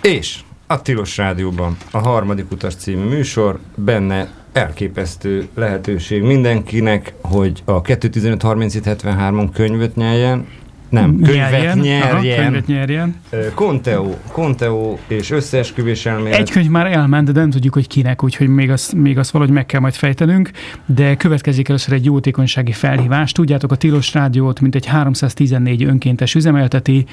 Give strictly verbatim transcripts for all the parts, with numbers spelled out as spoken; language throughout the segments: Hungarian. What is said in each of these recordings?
És a Tilos Rádióban a Harmadik Utas című műsor, benne elképesztő lehetőség mindenkinek, hogy a kettő tizenöt harmincöt hetvenhárom könyvet nyeljen, nem, könyvet nyerjen. nyerjen. Aha, könyvet nyerjen. Conteo, Conteo és összeesküvés elmélet. Egy könyv már elment, de nem tudjuk, hogy kinek, úgyhogy még azt, még azt valahogy meg kell majd fejtenünk, de következik először egy jótékonysági felhívás. Tudjátok, a Tilos Rádiót mintegy háromszáztizennégy önkéntes üzemelteti,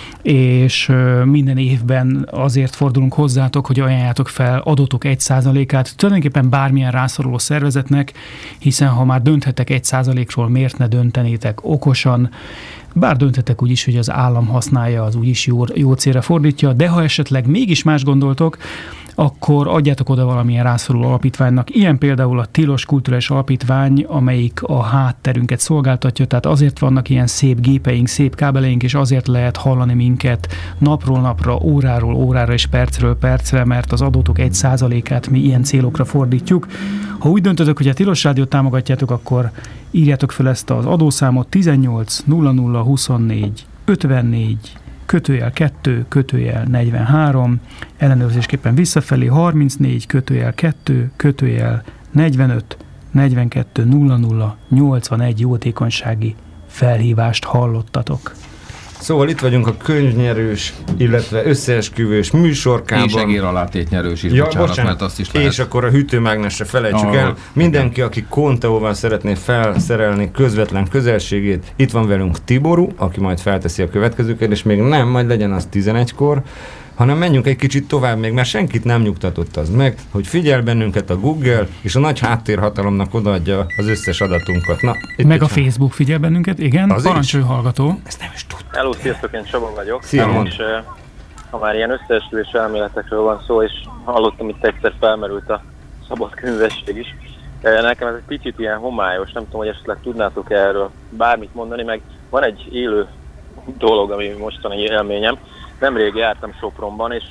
és minden évben azért fordulunk hozzátok, hogy ajánljátok fel adótok egy százalékát tulajdonképpen bármilyen rászoruló szervezetnek, hiszen ha már dönthetek egy százalékról, miért ne döntenétek okosan, bár döntetek úgy is, hogy az állam használja, az úgyis jó, jó célra fordítja, de ha esetleg mégis más gondoltok, akkor adjátok oda valamilyen rászoruló alapítványnak. Ilyen például a Tilos Kulturális Alapítvány, amelyik a hátterünket szolgáltatja, tehát azért vannak ilyen szép gépeink, szép kábeleink, és azért lehet hallani minket napról napra, óráról órára és percről percre, mert az adótok egy százalékát mi ilyen célokra fordítjuk. Ha úgy döntötök, hogy a Tilos Rádiót támogatjátok, akkor írjátok fel ezt az adószámot tizennyolc nulla nulla huszonnégy ötvennégy kötőjel kettő, kötőjel negyvenhárom, ellenőrzésképpen visszafelé harmincnégy, kötőjel kettő, kötőjel negyvenöt, negyvenkettő, nulla nulla, nyolcvanegy jótékonysági felhívást hallottatok. Szóval itt vagyunk a könyvnyerős, illetve összeesküvős műsorkában. És egéralátétnyerős is, ja, bocsánat, bocsánat, mert azt is lehet. És akkor a hűtőmágnesre felejtsük oh, el. Mindenki, aki Conteóval szeretné felszerelni közvetlen közelségét, itt van velünk Tiború, aki majd felteszi a következő kérdést, még nem, majd legyen az tizenegykor, hanem menjünk egy kicsit tovább még, mert senkit nem nyugtatott az meg, hogy figyel bennünket a Google, és a nagy háttérhatalomnak odaadja az összes adatunkat. Na, meg a van. Facebook figyel bennünket, igen, parancsolj hallgató. Ezt nem is tudtam. Hello, sziasztok, én Csaba vagyok. Szia, és ha már ilyen összeesküvés elméletekről van szó, és hallottam, itt egyszer felmerült a szabad könyvesség is. Nekem ez egy picit ilyen homályos, nem tudom, hogy esetleg tudnátok erről bármit mondani, meg van egy élő dolog, ami mostani élményem. Nemrég jártam Sopronban, és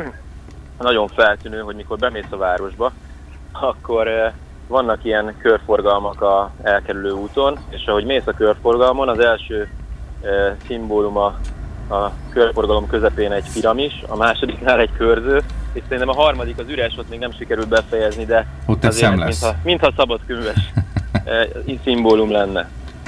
nagyon feltűnő, hogy mikor bemész a városba, akkor vannak ilyen körforgalmak a elkerülő úton, és ahogy mész a körforgalmon, az első szimbólum a, a körforgalom közepén egy piramis, a másodiknál egy körző, és szerintem a harmadik, az üres, ott még nem sikerült befejezni, de ott azért, mintha, mintha szabadkönyves szimbólum lenne.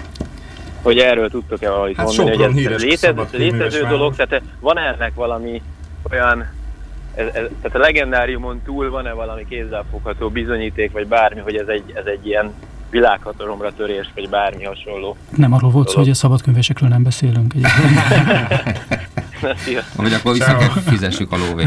Hogy erről tudtok-e valamit hát mondani, hogy ez, ez létez, létező dolog, tehát van ennek valami olyan, ez, ez, tehát a legendáriumon túl van-e valami kézzelfogható bizonyíték, vagy bármi, hogy ez egy, ez egy ilyen világhatalomra törés, vagy bármi hasonló. Nem arról volt szó, hogy a szabadkönyvesekről nem beszélünk. Vagy akkor viszont fizessük a lóvét.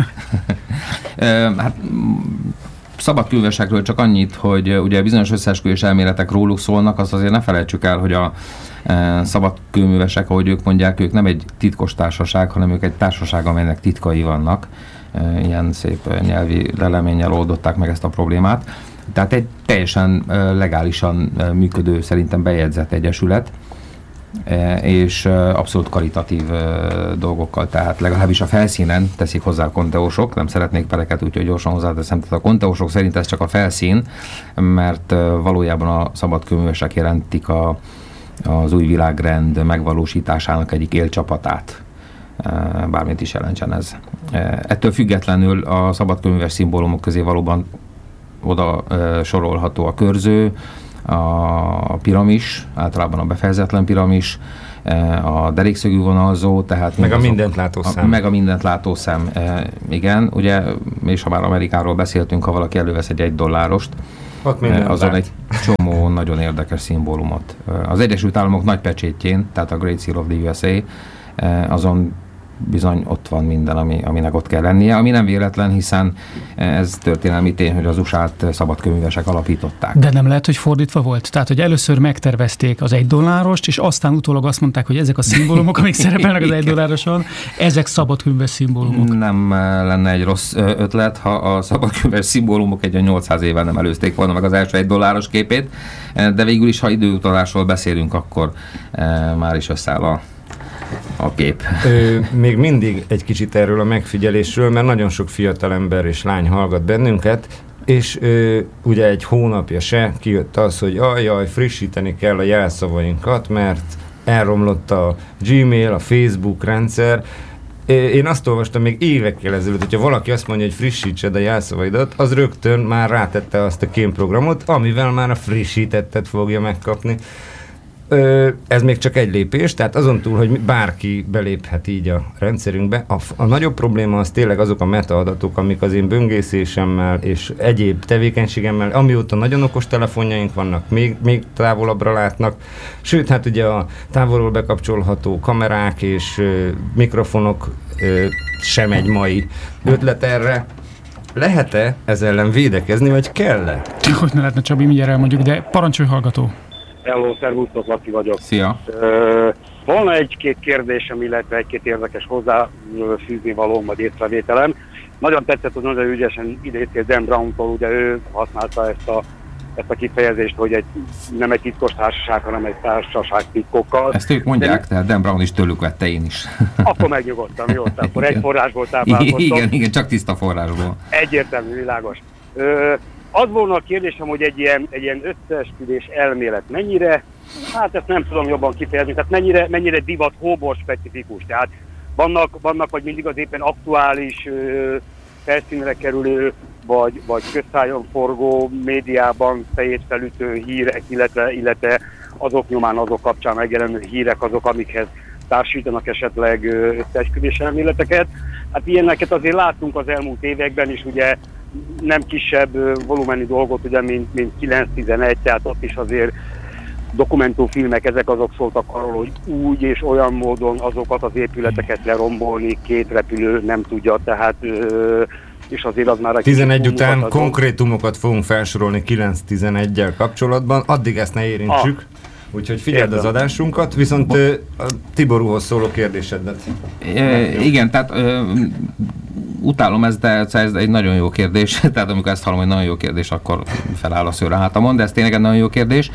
Hát szabadkönyvesekről csak annyit, hogy ugye bizonyos összeesküvés elméletek róluk szólnak, azt azért ne felejtsük el, hogy a e, szabadkőművesek, ahogy ők mondják, ők nem egy titkos társaság, hanem ők egy társaság, amelynek titkai vannak. E, ilyen szép nyelvi leleménnyel oldották meg ezt a problémát. Tehát egy teljesen e, legálisan e, működő, szerintem bejegyzett egyesület, e, és e, abszolút karitatív e, dolgokkal, tehát legalábbis a felszínen teszik hozzá a konteósok, nem szeretnék pereket, úgyhogy gyorsan hozzáteszem, tehát a konteósok szerint ez csak a felszín, mert e, valójában a szabadkőművesek jelentik a, az új világrend megvalósításának egyik élcsapatát, e, bármit is jelentsen ez. E, ettől függetlenül a szabadkőműves szimbólumok közé valóban oda e, sorolható a körző, a piramis, általában a befejezetlen piramis, a derékszögű vonalzó, tehát meg a mindent látó szem. Meg a mindent látó szem, igen, ugye, és ha már Amerikáról beszéltünk, ha valaki elővesz egy egy dollárost, azon lát. Egy csomó nagyon érdekes szimbólumot. Az Egyesült Államok nagy pecsétjén, tehát a Great Seal of the U S A, azon bizony ott van minden, ami, aminek ott kell lennie, ami nem véletlen, hiszen ez történelmi tény, hogy az u es á-t szabadkőművesek alapították. De nem lehet, hogy fordítva volt? Tehát, hogy először megtervezték az egy dollárost, és aztán utólag azt mondták, hogy ezek a szimbólumok, amik szerepelnek az egy dollároson, ezek szabadkőműves szimbólumok. Nem lenne egy rossz ötlet, ha a szabadkőműves szimbólumok egy nyolcszáz éven nem előzték volna meg az első egy dolláros képét, de végül is, ha időutalásról beszélünk, akkor már is összeáll a a kép. Ö, még mindig egy kicsit erről a megfigyelésről, mert nagyon sok fiatalember és lány hallgat bennünket, és ö, ugye egy hónapja se kijött az, hogy ajaj, frissíteni kell a jelszavainkat, mert elromlott a Gmail, a Facebook rendszer. Én azt olvastam még évekkel ezelőtt, hogyha valaki azt mondja, hogy frissítsed a jelszavaidat, az rögtön már rátette azt a kémprogramot, amivel már a frissítettet fogja megkapni. Ez még csak egy lépés, tehát azon túl, hogy bárki beléphet így a rendszerünkbe, a, a nagyobb probléma az tényleg azok a metaadatok, amik az én böngészésemmel és egyéb tevékenységemmel, amióta nagyon okos telefonjaink vannak, még, még távolabbra látnak, sőt, hát ugye a távolról bekapcsolható kamerák és ö, mikrofonok ö, sem egy mai ötlet erre. Lehet-e ez ellen védekezni, vagy kell-e? Hogy ne lehetne, Csabi, mindjárt elmondjuk, de parancsolj, hallgató! Hello, szervusztok, Laci vagyok. Szia! Uh, volna egy-két kérdésem, illetve egy-két érdekes hozzáfűzni valóm vagy észrevételem. Nagyon tetszett, hogy nagyon ügyesen idéztél Dan Brown-tól, ugye ő használta ezt a, ezt a kifejezést, hogy egy, nem egy titkos társaság, hanem egy társaság titkokkal. Ezt ők mondják, de, tehát Dan Brown is tőlük vette, én is. Akkor megnyugodtam, jó, tehát akkor egy forrásból táplálkoztam. Igen, igen, csak tiszta forrásból. Egyértelmű, világos. Uh, Az volna a kérdésem, hogy egy ilyen, egy ilyen összeesküvés elmélet mennyire, hát ezt nem tudom jobban kifejezni, tehát mennyire, mennyire divat hóbor specifikus. Tehát vannak, vannak vagy mindig az éppen aktuális ö, felszínre kerülő, vagy, vagy közszájon forgó médiában fejét felütő hírek, illetve, illetve azok nyomán, azok kapcsán megjelenő hírek, azok, amikhez társítanak esetleg összeesküvés elméleteket. Hát ilyeneket azért láttunk az elmúlt években is, ugye nem kisebb volumenű dolgot, ugye, mint, mint kilenc tizenegy, tehát ott is azért dokumentumfilmek, ezek azok szóltak arról, hogy úgy és olyan módon azokat az épületeket lerombolni, két repülő nem tudja, tehát és azért az már... tizenegy után azon... konkrétumokat fogunk felsorolni kilenc tizeneggyel kapcsolatban, addig ezt ne érintsük. Ah. Úgyhogy figyeld Értem. az adásunkat, viszont uh, a Tiborúhoz szóló kérdésedet. E, igen, tehát uh, utálom ezt, de ez egy nagyon jó kérdés. Tehát amikor ezt hallom, hogy nagyon jó kérdés, akkor feláll a szőr a hátamon, de ez tényleg egy nagyon jó kérdés.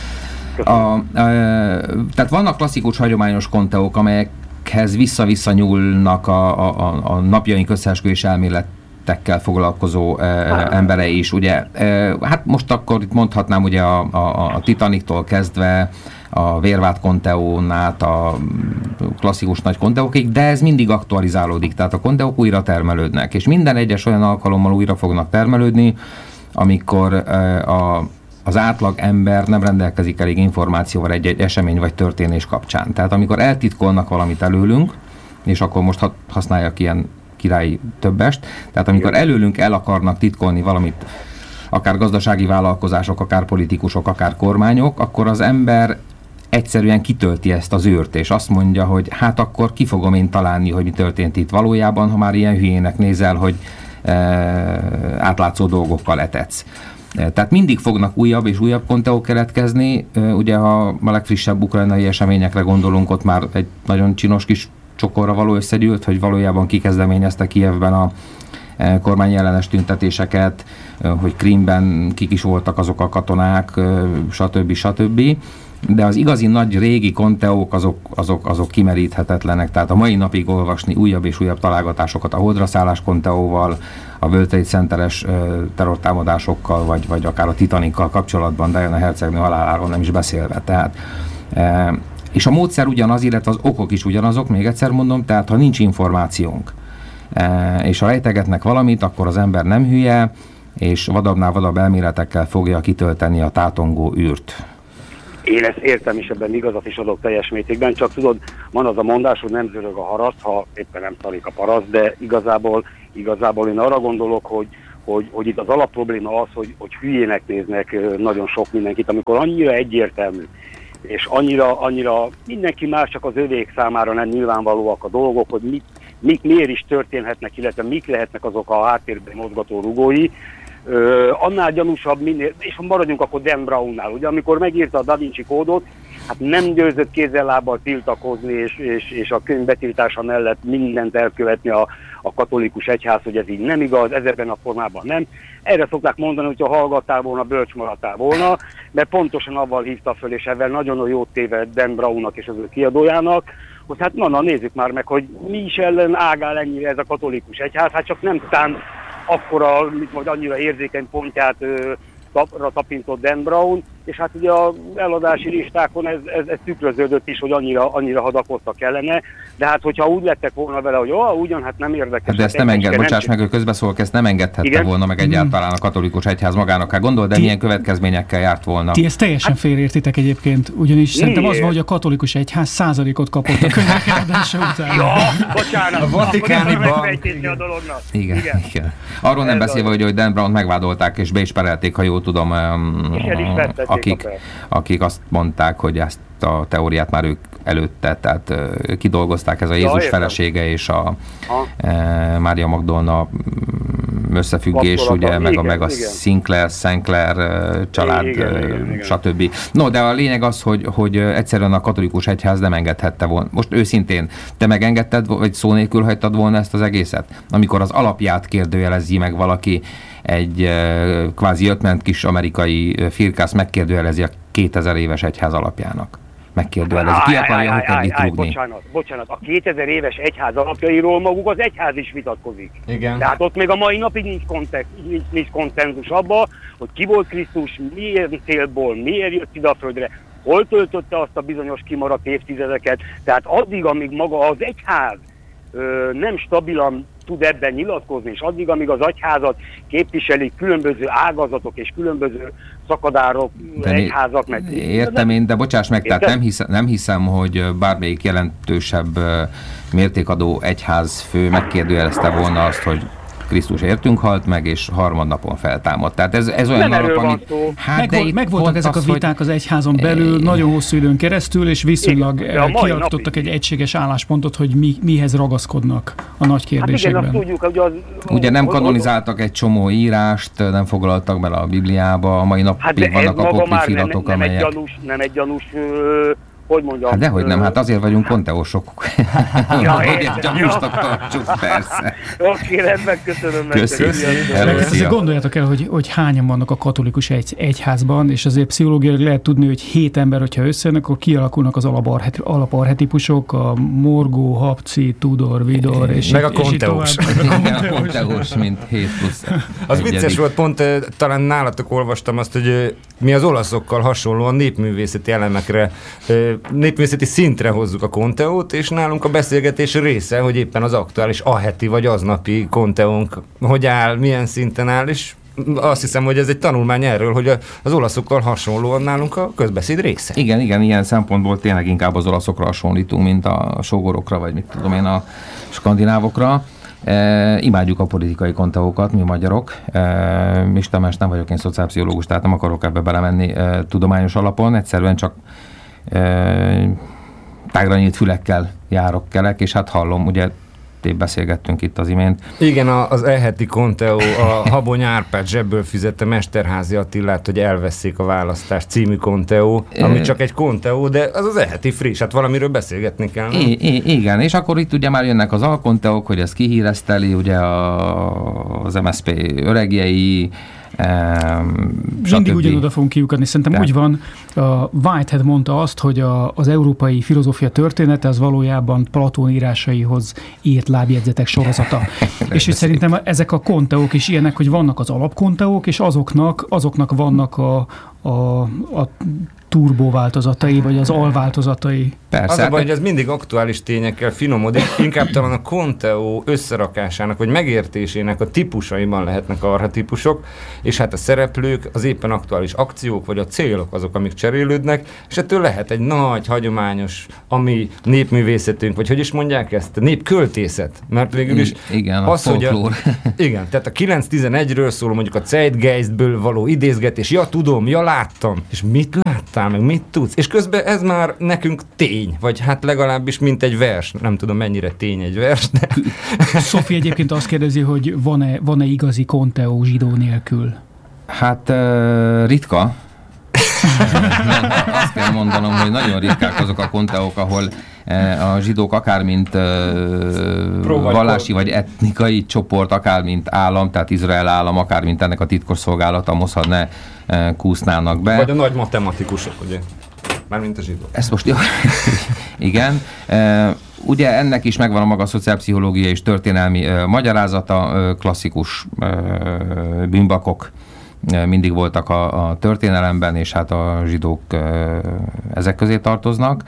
A, a, tehát vannak klasszikus, hagyományos konteók, amelyekhez vissza-vissza nyúlnak a, a, a napjaink összeesküvés elmélet tekkel foglalkozó eh, emberei is, ugye. Eh, hát most akkor itt mondhatnám ugye a, a, a Titaniktól kezdve a Vérvád konteón át a klasszikus nagy konteókig, de ez mindig aktualizálódik, tehát a konteók újra termelődnek, és minden egyes olyan alkalommal újra fognak termelődni, amikor eh, a, az átlag ember nem rendelkezik elég információval egy-egy esemény vagy történés kapcsán. Tehát amikor eltitkolnak valamit előlünk, és akkor most használjak ilyen királyi többest. Tehát amikor előlünk el akarnak titkolni valamit, akár gazdasági vállalkozások, akár politikusok, akár kormányok, akkor az ember egyszerűen kitölti ezt az űrt, és azt mondja, hogy hát akkor ki fogom én találni, hogy mi történt itt valójában, ha már ilyen hülyének nézel, hogy e, átlátszó dolgokkal etetsz. E, tehát mindig fognak újabb és újabb konteók keletkezni. E, ugye ha a legfrissebb ukrajnai eseményekre gondolunk, ott már egy nagyon csinos kis csokorra való összegyűlt, hogy valójában kikezdeményezte Kijevben a kormányellenes tüntetéseket, hogy Krímben kik is voltak azok a katonák, stb. stb. De az igazi nagy régi konteók azok, azok, azok kimeríthetetlenek. Tehát a mai napig olvasni újabb és újabb találgatásokat a holdra szállás konteóval, a World Trade Center-es terrortámadásokkal, vagy, vagy akár a Titanikkal kapcsolatban, Diana hercegnő haláláról nem is beszélve. Tehát és a módszer ugyanaz, illetve az okok is ugyanazok, még egyszer mondom, tehát ha nincs információnk, és ha rejtegetnek valamit, akkor az ember nem hülye, és vadabbnál vadabb elméletekkel fogja kitölteni a tátongó űrt. Én ezt értem, és ebben igazat is adok teljes mértékben, csak tudod, van az a mondás, hogy nem zörög a haraszt, ha éppen nem szarik a paraszt, de igazából, igazából én arra gondolok, hogy Hogy, hogy itt az alapprobléma az, hogy, hogy hülyének néznek nagyon sok mindenkit, amikor annyira egyértelmű, és annyira, annyira mindenki más, csak az övék számára nem nyilvánvalóak a dolgok, hogy mit, mit miért is történhetnek, illetve mik lehetnek azok a háttérben mozgató rugói. Ö, annál gyanúsabb, minél, és maradjunk akkor Dan Brownnál, ugye amikor megírta a Da Vinci kódot, hát nem győzött kézzel-lábbal tiltakozni, és, és, és a könyv betiltása mellett mindent elkövetni a, a katolikus egyház, hogy ez így nem igaz, ezekben a formában nem. Erre szokták mondani, hogyha hallgattál volna, bölcs maradtál volna, mert pontosan avval hívta föl, és ebben nagyon jót téved Dan Brownnak és az ő kiadójának, hogy hát na, na nézzük már meg, hogy mi is ellen ágál ennyire ez a katolikus egyház, hát csak nem tán akkora, vagy annyira érzékeny pontját ö, tapra tapintott Dan Brown, és hát ugye az eladási listákon ez, ez, ez tükröződött is, hogy annyira, annyira hadakoztak kellene, de hát hogyha úgy lettek volna vele, hogy ó, ugyan, hát nem érdekes. Hát de ezt nem enged, bocsáss meg, hogy közbeszólok, ezt nem engedhette igen? volna meg egyáltalán a katolikus egyház magának, hát gondol, de ti, milyen következményekkel járt volna. Ti ezt teljesen hát, félreértitek egyébként, ugyanis szerintem az van, hogy a katolikus egyház százalékot kapott a könyvek eladása után. Ja, bocsánat, a vatikáni bank. A dolognak. Igen, igen. igen. Arról nem beszélve, hogy, hogy Dan Brown megvádolták és be is perelték, ha jól tudom, akik, akik azt mondták, hogy ezt a teóriát már ők előtte, tehát uh, kidolgozták, ez a Jézus ja, felesége és a uh, Mária Magdolna összefüggés, Passzolata. ugye, igen, meg a, meg a Sinclair, Sinclair uh, család, igen, uh, igen, igen. stb. No, de a lényeg az, hogy, hogy egyszerűen a katolikus egyház nem engedhette volna. Most őszintén, te megengedted, vagy szó nélkül hagytad volna ezt az egészet? Amikor az alapját kérdőjelezi meg valaki, egy uh, kvázi ötment kis amerikai firkász megkérdőjelezi a kétezer éves egyház alapjának. Megkérdőjelezi. Ki akarja hogy rúgni? Bocsánat, bocsánat, a kétezer éves egyház alapjairól maguk az egyház is vitatkozik. Igen. Tehát ott még a mai napig nincs, kontext, nincs, nincs konszenzus abban, hogy ki volt Krisztus, milyen célból, miért jött ide a földre, hol töltötte azt a bizonyos kimaradt évtizedeket. Tehát addig, amíg maga az egyház ö, nem stabilan tud ebben nyilatkozni, és addig, amíg az egyházat képviselik különböző ágazatok és különböző szakadárok, de egyházak meg... Értem én, de bocsáss meg, tehát nem hiszem, nem hiszem, hogy bármelyik jelentősebb mértékadó egyházfő megkérdőjelezte volna azt, hogy Krisztus értünk halt meg, és harmadnapon feltámadt. Tehát ez, ez olyan alap, amit... Hát meg, de meg voltak ezek az, a viták hogy... az egyházon belül é... nagyon hosszú időn keresztül, és viszonylag kialakítottak egy egységes álláspontot, hogy mi, mihez ragaszkodnak a nagy kérdésekben. Hát igen, tudjuk, hogy az, ugye nem kanonizáltak egy csomó írást, nem foglaltak bele a Bibliába, a mai napig hát vannak apokrif iratok, nem, nem amelyek... Egy gyanús, nem egy gyanús... Ö... Hogy mondjam? Hát dehogy nem, hát azért vagyunk konteósok. Ja, hogy gyanúsnak tartsuk, persze. Oké, rendben, köszönöm meg. Köszönöm. Gondoljátok el, hogy, hogy hányan vannak a katolikus egy, egyházban, és azért pszichológiailag lehet tudni, hogy hét ember, hogyha összejönnek, akkor kialakulnak az alaparhetipusok, a morgó, habci, tudor, vidor, és meg a konteós. A konteós, mint hét plusz. Az vicces volt, pont talán nálatok olvastam azt, hogy mi az olaszokkal hasonlóan népművészeti elemekre, népművészeti szintre hozzuk a konteót, és nálunk a beszélgetés része, hogy éppen az aktuális aheti vagy aznapi konteónk hogy áll, milyen szinten áll, és azt hiszem, hogy ez egy tanulmány erről, hogy az olaszokkal hasonlóan nálunk a közbeszéd része. Igen, igen, ilyen szempontból tényleg inkább az olaszokra hasonlítunk, mint a sógorokra, vagy mit tudom én, a skandinávokra. E, imádjuk a politikai konteókat, mi magyarok. E, Isten Tamás, nem vagyok én szociálpszichológus, tehát nem akarok ebbe belemenni e, tudományos alapon, egyszerűen csak e, tágra nyílt fülekkel járok kelek, és hát hallom, ugye épp beszélgettünk itt az imént. Igen, az e-heti konteó, a Habony Árpád zsebből fizette Mesterházi Attilát, hogy elveszik a választást című konteó, ami csak egy konteó, de az az e-heti friss, hát valamiről beszélgetni kell. I- I- igen, és akkor itt ugye már jönnek az alkonteók, hogy ez kihíreszteli, ugye a, az em es zé pé öregjei, Um, mindig ugyanoda fogunk kiukadni. Szerintem de. Úgy van, a Whitehead mondta azt, hogy a, az európai filozófia története az valójában Platón írásaihoz írt lábjegyzetek sorozata. És hogy szerintem ezek a konteók is ilyenek, hogy vannak az alapkonteók, és azoknak, azoknak vannak a, a, a turbo változatai, vagy az alváltozatai. Persze. Az a baj, hogy ez mindig aktuális tényekkel finomodik, inkább talán a konteó összerakásának, vagy megértésének a típusaiban lehetnek archetípusok, és hát a szereplők, az éppen aktuális akciók, vagy a célok azok, amik cserélődnek, és ettől lehet egy nagy, hagyományos, ami népművészetünk, vagy hogy is mondják ezt, népköltészet, mert végül is igen, az, a hogy a, igen, tehát a kilenc tizenegyről szól mondjuk a Zeitgeistből való idézgetés, ja tudom, ja láttam, és mit láttál, meg mit tudsz, és közben ez már nekünk tény, vagy hát legalábbis mint egy vers, nem tudom mennyire tény egy vers, de... Szofi egyébként azt kérdezi, hogy van-e, van-e igazi konteó zsidó nélkül? Hát uh, ritka. Azt kell mondanom, hogy nagyon ritkák azok a konteók, ahol uh, a zsidók akár mint uh, vallási vagy etnikai csoport, akár mint állam, tehát Izrael állam, akár mint ennek a titkosszolgálata, Mossad ne uh, kúsznának be. Vagy a nagy matematikusok, ugye? Mármint a zsidók. Ezt most jó. Igen. Uh, ugye ennek is megvan a maga szociálpszichológiai és történelmi uh, magyarázata, uh, klasszikus uh, bűnbakok mindig voltak a, a történelemben, és hát a zsidók ezek közé tartoznak.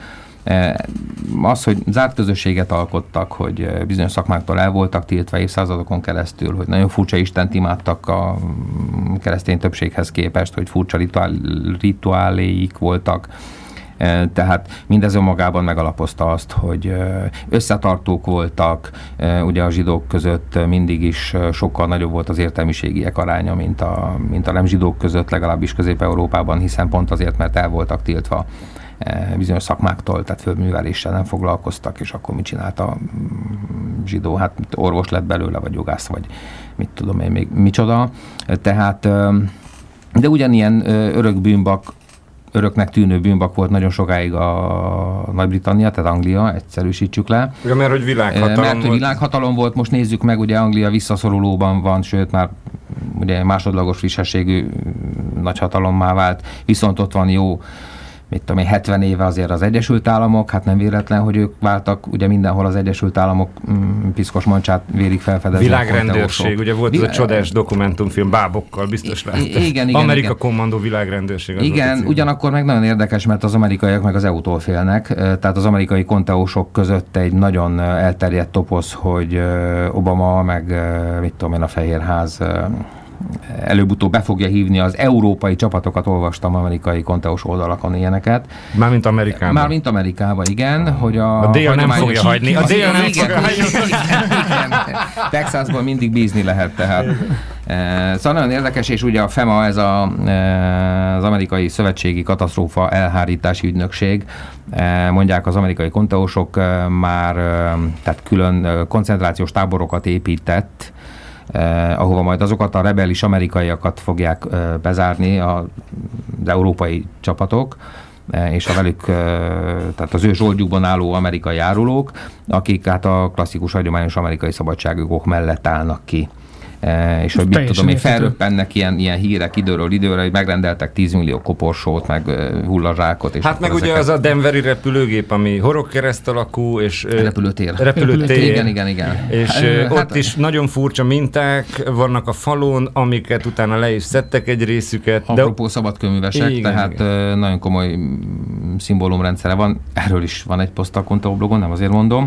Az, hogy zárt közösséget alkottak, hogy bizonyos szakmáktól el voltak tiltva évszázadokon keresztül, hogy nagyon furcsa istent imádtak a keresztény többséghez képest, hogy furcsa rituál, rituáléik voltak. Tehát mindez önmagában megalapozta azt, hogy összetartók voltak, ugye a zsidók között mindig is sokkal nagyobb volt az értelmiségiek aránya, mint a, mint a nem zsidók között, legalábbis Közép-Európában, hiszen pont azért, mert el voltak tiltva bizonyos szakmáktól, tehát földműveléssel nem foglalkoztak, és akkor mit csinált a zsidó? Hát orvos lett belőle, vagy jogász, vagy mit tudom én még micsoda. Tehát, de ugyanilyen örök bűnbak, öröknek tűnő bűnbak volt nagyon sokáig a Nagy-Britannia, tehát Anglia, egyszerűsítsük le. Ja, mert hogy világhatalom mert, volt. hogy világhatalom volt, most nézzük meg, ugye Anglia visszaszorulóban van, sőt már ugye másodlagos frissességű nagyhatalommá vált, viszont ott van jó, mit tudom én, hetven éve azért az Egyesült Államok, hát nem véletlen, hogy ők váltak, ugye mindenhol az Egyesült Államok mm, piszkos mancsát vérik felfedezni. Világrendőrség, ugye volt Vilá... ez a csodás dokumentumfilm bábokkal, biztos látta. Igen, igen, Amerika igen. Kommandó világrendőrség. Igen, ugyanakkor meg nagyon érdekes, mert az amerikaiak meg az é u-tól félnek, tehát az amerikai konteósok között egy nagyon elterjedt toposz, hogy Obama, meg mit tudom én, a Fehérház előbb-utóbb be fogja hívni az európai csapatokat, olvastam amerikai konteós oldalakon ilyeneket. Mármint Amerikában. Mármint Amerikában, igen. Hogy a, a dél nem fogja hagyni. A dél nem fogja hagyni. Texasban mindig bízni lehet, tehát. Szóval nagyon érdekes, és ugye a FEMA, ez a, az amerikai szövetségi katasztrófa elhárítási ügynökség, mondják az amerikai konteósok, már tehát külön koncentrációs táborokat épített, Eh, ahova majd azokat a rebelis amerikaiakat fogják eh, bezárni a, az európai csapatok, eh, és a velük, eh, tehát az ő zsoldjukban álló amerikai árulók, akik hát a klasszikus hagyományos amerikai szabadságjogok mellett állnak ki. Eh, és hogy mit tudom én, felröppennek ilyen, ilyen hírek időről időre, hogy megrendeltek tíz millió koporsót, meg uh, hullazsákot. És hát meg ugye az a denveri repülőgép, ami horogkereszt alakú, és repülőtér. repülőtér. Igen, igen, igen. És hát, ott hát, is nagyon furcsa minták vannak a falon, amiket utána le is szedtek egy részüket. Apropó de... szabadkőművesek, igen, tehát igen. Nagyon komoly szimbólumrendszere van. Erről is van egy poszt a Conteo blogon, nem azért mondom.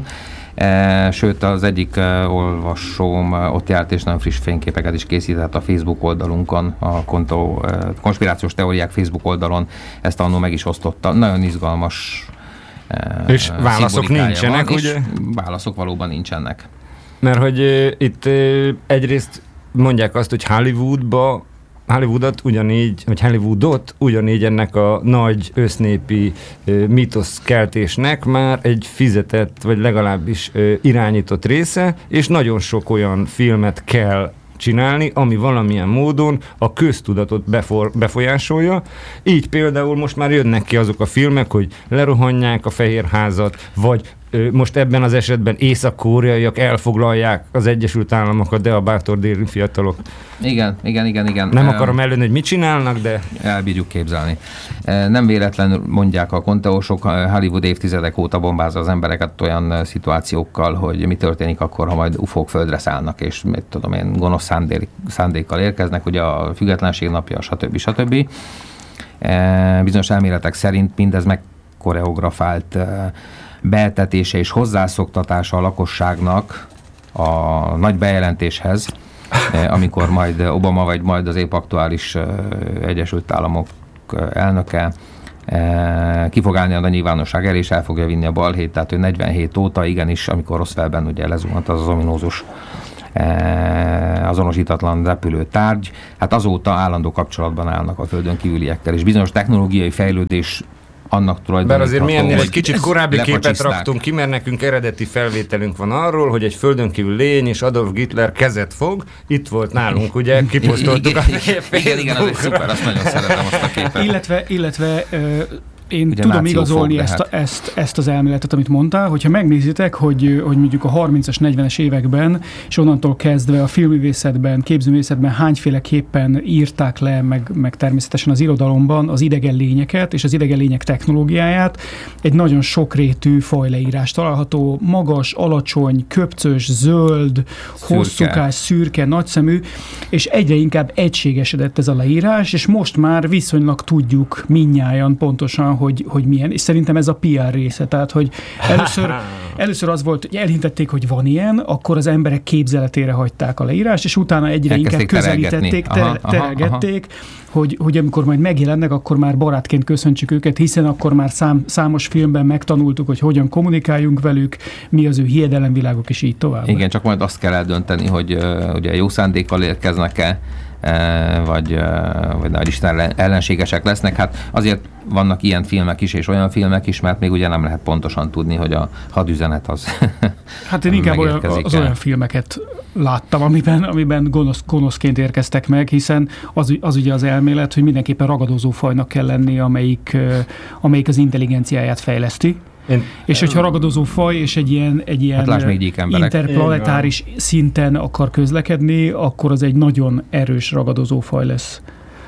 E, sőt, az egyik e, olvasóm e, ott járt, és nagyon friss fényképeket is készített a Facebook oldalunkon, a Conteo, e, konspirációs teóriák Facebook oldalon, ezt annól meg is osztotta. Nagyon izgalmas e, és válaszok nincsenek, van, ugye? És válaszok valóban nincsenek. Mert hogy e, itt e, egyrészt mondják azt, hogy Hollywoodba Hollywoodot ugyanígy, vagy Hollywoodot ugyanígy ennek a nagy össznépi uh, mítoszkeltésnek már egy fizetett, vagy legalábbis uh, irányított része, és nagyon sok olyan filmet kell csinálni, ami valamilyen módon a köztudatot befor, befolyásolja. Így például most már jönnek ki azok a filmek, hogy lerohanják a Fehérházat, vagy ö, most ebben az esetben észak-koreaiak elfoglalják az Egyesült Államokat, de a bátor déli fiatalok. Igen, igen, igen, igen. Nem akarom előni, hogy mit csinálnak, de... Elbírjuk képzelni. Nem véletlenül mondják a konteósok, Hollywood évtizedek óta bombázza az embereket olyan szituációkkal, hogy mi történik akkor, ha majd ufók földre szállnak, és mit tudom én, gonosz szándék, szándékkal érkeznek, ugye a függetlenség napja, stb. stb. Bizonyos elméletek szerint mindez megkoreografált beeltetése és hozzászoktatása a lakosságnak a nagy bejelentéshez, amikor majd Obama, vagy majd az épp aktuális Egyesült Államok elnöke ki fog állni a nyilvánosság elé, és el fogja vinni a balhét, tehát ő negyvenhét óta, igenis, amikor Roswellben ugye lezuhant az az ominózus azonosítatlan repülőtárgy, hát azóta állandó kapcsolatban állnak a földön kívüliekkel, és bizonyos technológiai fejlődés annak tulajdonítható. Bár azért mi ennél egy kicsit korábbi képet raktunk ki, mert nekünk eredeti felvételünk van arról, hogy egy földön kívül lény és Adolf Hitler kezet fog. Itt volt nálunk, ugye, kiposztoltuk a igen, igen, az egy szuper, azt nagyon szeretem azt a képet. Illetve, illetve Én Ugye tudom igazolni ezt, a, ezt, ezt az elméletet, amit mondtál, hogyha megnézitek, hogy, hogy mondjuk a harmincas, negyvenes években, és onnantól kezdve a filmművészetben, képzőművészetben hányféleképpen írták le, meg, meg természetesen az irodalomban az idegen lényeket és az idegen lények technológiáját, egy nagyon sokrétű fajleírás található, magas, alacsony, köpcös, zöld, szürke. hosszúkás, szürke, nagyszemű, és egyre inkább egységesedett ez a leírás, és most már viszonylag tudjuk mindnyájan pontosan, hogy, hogy milyen, és szerintem ez a pé er része, tehát, hogy először, először az volt, hogy elhintették, hogy van ilyen, akkor az emberek képzeletére hagyták a leírást, és utána egyre Elkezdték inkább közelítették, ter, terelgették, hogy, hogy amikor majd megjelennek, akkor már barátként köszöntsük őket, hiszen akkor már szám, számos filmben megtanultuk, hogy hogyan kommunikáljunk velük, mi az ő hiedelemvilágok, és így tovább. Igen, csak majd azt kell eldönteni, hogy uh, ugye jó szándékkal érkeznek-e, vagy, vagy nagy Isten ellenségesek lesznek. Hát azért vannak ilyen filmek is, és olyan filmek is, mert még ugye nem lehet pontosan tudni, hogy a hadüzenet az Hát én inkább olyan, az el. olyan filmeket láttam, amiben, amiben gonosz, gonoszként érkeztek meg, hiszen az, az ugye az elmélet, hogy mindenképpen ragadozó fajnak kell lenni, amelyik, amelyik az intelligenciáját fejleszti. Én, és hogyha ragadozó faj és egy ilyen, egy ilyen hát interplanetáris szinten akar közlekedni, akkor az egy nagyon erős ragadozó faj lesz.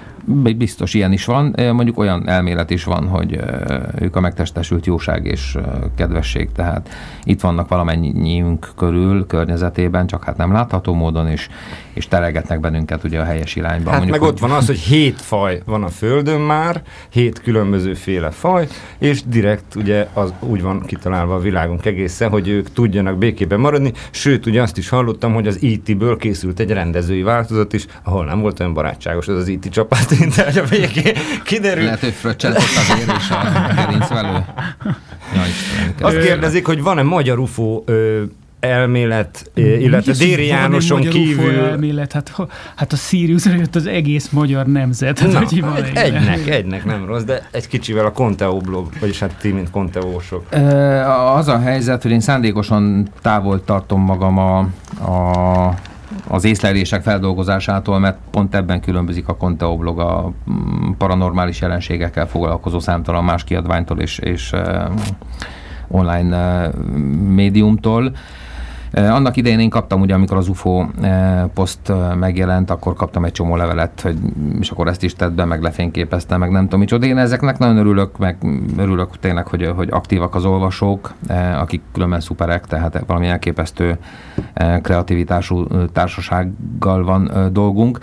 Biztos ilyen is van. Mondjuk olyan elmélet is van, hogy ők a megtestesült jóság és kedvesség, tehát itt vannak valamennyiünk körül, környezetében, csak hát nem látható módon, és, és teregetnek bennünket ugye a helyes irányba. Hát mondjuk, meg ott van az, hogy hét faj van a Földön már, hét különböző féle faj, és direkt ugye az úgy van kitalálva a világunk egészen, hogy ők tudjanak békében maradni, sőt ugye azt is hallottam, hogy az í té-ből készült egy rendezői változat is, ahol nem volt olyan barátságos az az í té csapat, mint hogy a végén kiderül. Lehet, hogy fröccsent ott az ér és a gerincvelő. Azt kérdezik, hogy van-e magyar ufó ö, elmélet, illetve Déri Jánoson kívül... Elmélet, hát, hát a Siriusra jött az egész magyar nemzet. Hát, Na, hogy van egy egynek, egynek nem rossz, de egy kicsivel a Conteo blog, vagyis hát ti, mint Conteósok. Az a helyzet, hogy én szándékosan távol tartom magam a, a az észlelések feldolgozásától, mert pont ebben különbözik a Conteo blog a paranormális jelenségekkel foglalkozó számtalan más kiadványtól és, és uh, online uh, médiumtól. Uh, annak idején én kaptam, ugye, amikor az u f o uh, poszt uh, megjelent, akkor kaptam egy csomó levelet, hogy, és akkor ezt is tett be, meg lefényképeztem, meg nem tudom micsoda. Én ezeknek nagyon örülök, meg örülök tényleg, hogy, hogy aktívak az olvasók, uh, akik különben szuperek, tehát valami elképesztő uh, kreativitású uh, társasággal van uh, dolgunk,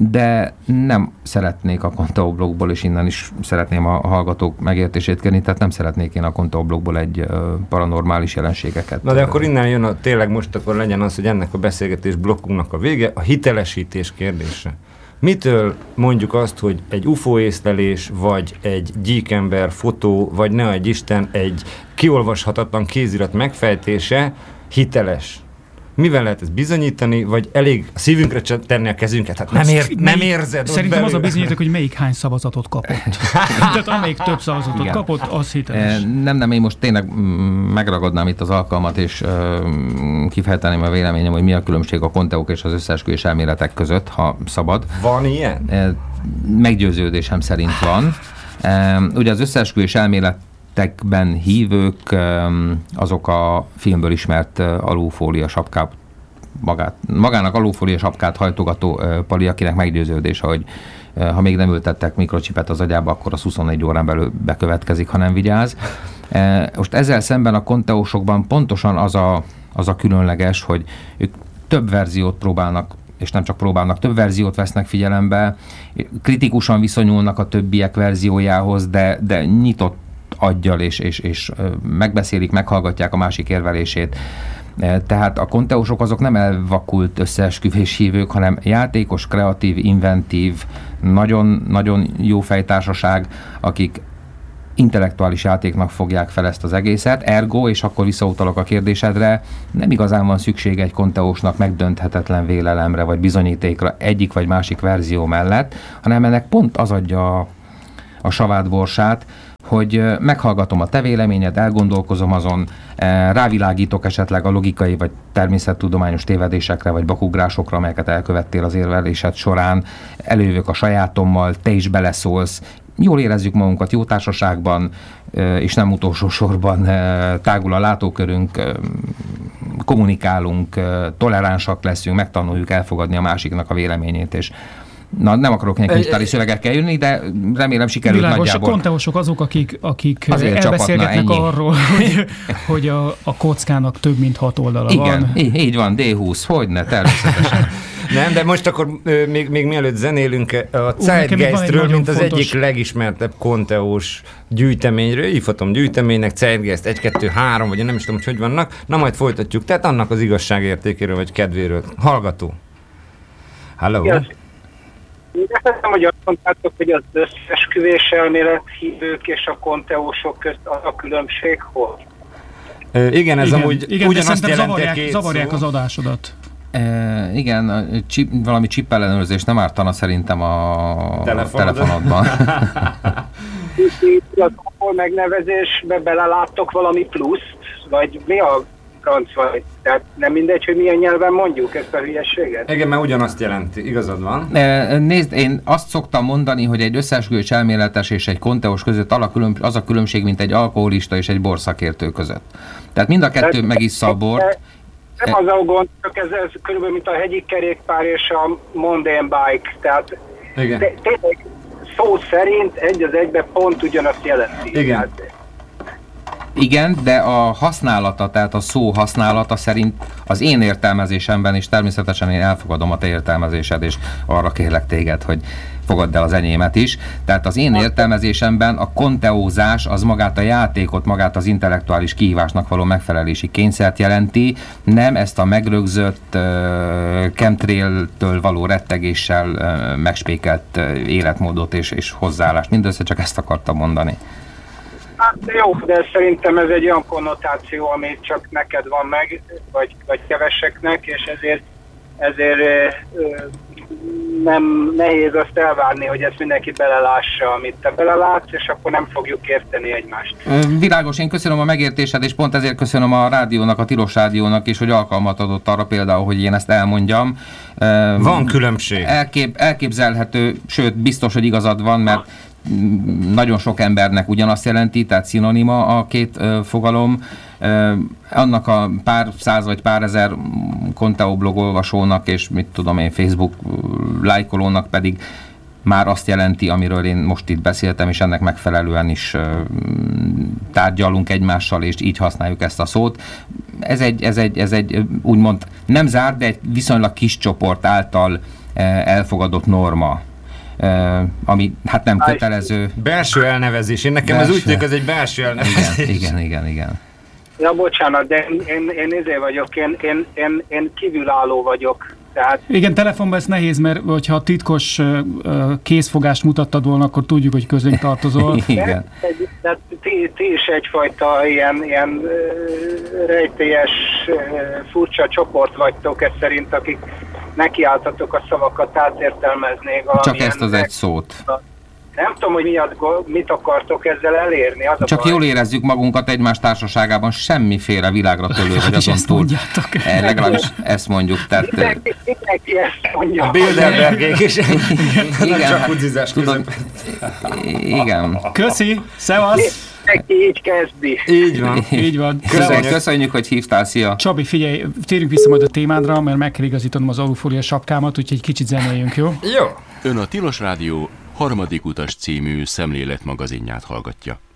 de nem szeretnék a Conteo blogból, és innen is szeretném a hallgatók megértését kérni, tehát nem szeretnék én a Conteo blogból egy uh, paranormális jelenségeket. Na de akkor innen jön a, tényleg most akkor legyen az, hogy ennek a beszélgetés blokkunknak a vége, a hitelesítés kérdése. Mitől mondjuk azt, hogy egy u f o észlelés, vagy egy gyíkember fotó, vagy ne adj Isten, egy kiolvashatatlan kézirat megfejtése hiteles? Mivel lehet ezt bizonyítani, vagy elég a szívünkre tenni a kezünket? Hát nem, ér, nem érzed. Szerintem az a bizonyíték, hogy melyik hány szavazatot kapott. Tehát amelyik több szavazatot Igen. kapott, az hiteles. Nem, nem, én most tényleg megragadnám itt az alkalmat, és kifejteném a véleményem, hogy mi a különbség a Conteók és az összeesküvés elméletek között, ha szabad. Van ilyen? Meggyőződésem szerint van. Ugye az összeesküvés elmélet tekben hívők, azok a filmből ismert alufólia sapkát, magát, magának alufólia sapkát hajtogató pali, akinek meggyőződése, hogy ha még nem ültettek mikrocsipet az agyába, akkor az huszonnégy órán belül bekövetkezik, ha nem vigyáz. Most ezzel szemben a konteósokban pontosan az a, az a különleges, hogy ők több verziót próbálnak, és nem csak próbálnak, több verziót vesznek figyelembe, kritikusan viszonyulnak a többiek verziójához, de, de nyitott aggyal, és, és, és megbeszélik, meghallgatják a másik érvelését. Tehát a konteósok azok nem elvakult összeesküvés hívők, hanem játékos, kreatív, inventív, nagyon, nagyon jó fejtársaság, akik intellektuális játéknak fogják fel ezt az egészet, ergo, és akkor visszautalok a kérdésedre, nem igazán van szükség egy konteósnak megdönthetetlen vélelemre, vagy bizonyítékra egyik vagy másik verzió mellett, hanem ennek pont az adja a, a savátborsát, hogy meghallgatom a te véleményed, elgondolkozom azon, rávilágítok esetleg a logikai vagy természettudományos tévedésekre vagy bakugrásokra, amelyeket elkövettél az érvelésed során, előjövök a sajátommal, te is beleszólsz, jól érezzük magunkat jó társaságban, és nem utolsó sorban tágul a látókörünk, kommunikálunk, toleránsak leszünk, megtanuljuk elfogadni a másiknak a véleményét, és na, nem akarok ilyen kincstári szövegekkel jönni, de remélem sikerült Világos, nagyjából. A konteósok azok, akik, akik Azért elbeszélgetnek csapatna, arról, hogy, hogy a, a kockának több mint hat oldala Igen, van. így, így van, dé húsz, hogyne, természetesen. Nem, de most akkor ö, még, még mielőtt zenélünk a nekem Zeitgeistről, mint az fontos- egyik legismertebb konteós gyűjteményről, hívhatom gyűjteménynek, Zeitgeist egy, kettő, három, vagy én nem is tudom, hogy hogy vannak, na majd folytatjuk, tehát annak az igazságértékéről, vagy kedvéről. Hallgató. Halló? Yes. Értettem, hogy azt mondtátok, hogy az összeesküvés elmélet hívők és a konteósok közt az a különbség hol? Ö, igen, ez igen, amúgy igen, de ugyanazt szerintem jelenti a zavarják, két zavarják szó. az adásodat. E, igen, a chip, valami chip ellenőrzés nem ártana szerintem a Telefonod. telefonodban. Az ahol megnevezésbe beleláttok valami pluszt, vagy mi a franc vagy? Tehát nem mindegy, hogy milyen nyelven mondjuk ezt a hülyeséget? Igen, mert ugyanazt jelenti, igazad van. E, Nézd, én azt szoktam mondani, hogy egy összeesküvés elméletes és egy konteós között az a különbség, mint egy alkoholista és egy borszakértő között. Tehát mind a kettő megissza a bort. Nem az a gond, csak ez, ez körülbelül mint a hegyi kerékpár és a mundane bike. Tehát Igen. te- tényleg szó szerint egy az egybe pont ugyanazt jelenti. Igen. Tehát, Igen, de a használata, tehát a szó használata szerint az én értelmezésemben, és természetesen én elfogadom a te értelmezésed, és arra kérlek téged, hogy fogadd el az enyémet is. Tehát az én értelmezésemben a konteózás az magát a játékot, magát az intellektuális kihívásnak való megfelelési kényszert jelenti, nem ezt a megrögzött uh, chemtrail-től való rettegéssel uh, megspékelt uh, életmódot és, és hozzáállást. Mindössze csak ezt akartam mondani. hát jó, de szerintem ez egy olyan konnotáció, ami csak neked van meg, vagy, vagy keveseknek, és ezért, ezért ö, ö, nem nehéz azt elvárni, hogy ezt mindenki belelássa, amit te belelátsz, és akkor nem fogjuk érteni egymást. Világos, én köszönöm a megértésed, és pont ezért köszönöm a rádiónak, a Tilos Rádiónak is, hogy alkalmat adott arra például, hogy én ezt elmondjam. Van különbség. Elkép, elképzelhető, sőt, biztos, hogy igazad van, mert nagyon sok embernek ugyanazt jelenti, tehát szinonima a két ö, fogalom. Ö, annak a pár száz vagy pár ezer Conteo blog olvasónak és mit tudom én, Facebook lájkolónak pedig már azt jelenti, amiről én most itt beszéltem, és ennek megfelelően is ö, tárgyalunk egymással, és így használjuk ezt a szót. Ez egy, ez egy, ez egy úgymond nem zárt, de egy viszonylag kis csoport által elfogadott norma. Uh, ami hát nem kötelező. Belső elnevezés. Én nekem Belső. ez úgy tűnik, ez egy belső elnevezés. Igen, igen, igen, igen. Ja, bocsánat, de én, én, én izé vagyok, én, én, én, én kívülálló vagyok. Tehát Igen, telefonban ez nehéz, mert hogyha titkos uh, kézfogást mutattad volna, akkor tudjuk, hogy közénk tartozol. Igen. de, de ti, ti is egyfajta ilyen, ilyen uh, rejtélyes, uh, furcsa csoport vagytok, ez szerint, akik nekiálltatok a szavakat átértelmezni valamilyen... Csak ezt az egy szót. Nem tudom, hogy miatt, mit akartok ezzel elérni. Az Csak a baj. jól érezzük magunkat egymás társaságában, semmiféle világra tölő, vagy És azon ezt túl. mondjátok. Eh, Legalábbis ezt mondjuk. Tehát, Mindenki, mindenki ezt mondja. A Bilderbergék is. igen, Csak hát, udizás tudod, igen. Köszi, szevasz! Mindenki így kezdi. Így van. Így van. Köszönjük, Szevasz. köszönjük, hogy hívtál, szia! Csabi, figyelj, térjünk vissza majd a témádra, mert meg kell igazítanom az alufólia sapkámat, úgyhogy egy kicsit zenéljünk, jó? Jó. Ön a Tilos Rádió harmadik utas című szemléletmagazinját hallgatja.